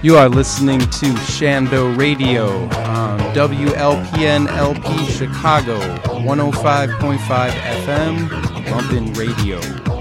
You are listening to Shando Radio on WLPN LP Chicago, 105.5 FM, Bumpin' Radio.